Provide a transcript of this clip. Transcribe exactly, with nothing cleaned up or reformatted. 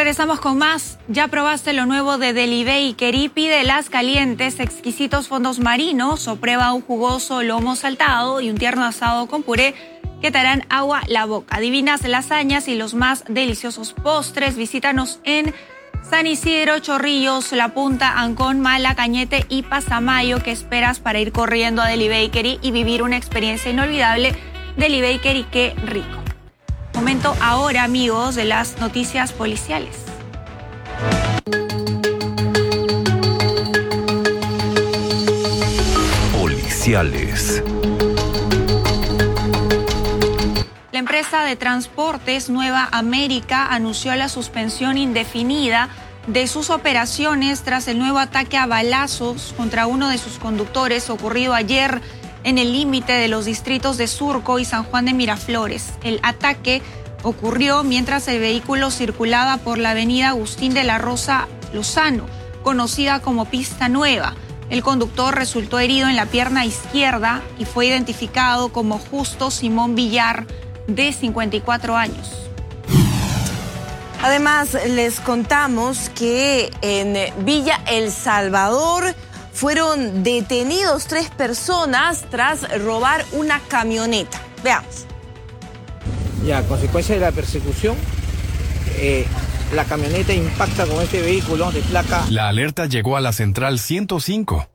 Regresamos con más. ¿Ya probaste lo nuevo de Deli Bakery? Pide las calientes, exquisitos fondos marinos o prueba un jugoso lomo saltado y un tierno asado con puré que te harán agua la boca. Divinas lasañas y los más deliciosos postres. Visítanos en San Isidro, Chorrillos, La Punta, Ancón, Mala, Cañete y Pasamayo. ¿Qué esperas para ir corriendo a Deli Bakery y vivir una experiencia inolvidable? Deli Bakery, qué rico. Momento ahora, amigos, de las noticias policiales. Policiales. La empresa de transportes Nueva América anunció la suspensión indefinida de sus operaciones tras el nuevo ataque a balazos contra uno de sus conductores ocurrido ayer en el límite de los distritos de Surco y San Juan de Miraflores. El ataque ocurrió mientras el vehículo circulaba por la avenida Agustín de la Rosa Lozano, conocida como Pista Nueva. El conductor resultó herido en la pierna izquierda y fue identificado como Justo Simón Villar, de cincuenta y cuatro años. Además, les contamos que en Villa El Salvador fueron detenidos tres personas tras robar una camioneta. Veamos. Ya, a consecuencia de la persecución, eh, la camioneta impacta con este vehículo de placa. La alerta llegó a la central ciento cinco.